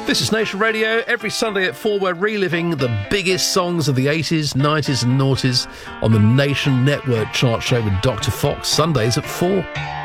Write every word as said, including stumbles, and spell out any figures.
This is Nation Radio. Every Sunday at four, we're reliving the biggest songs of the eighties, nineties and noughties on the Nation Network chart show with Doctor Fox. Sundays at four.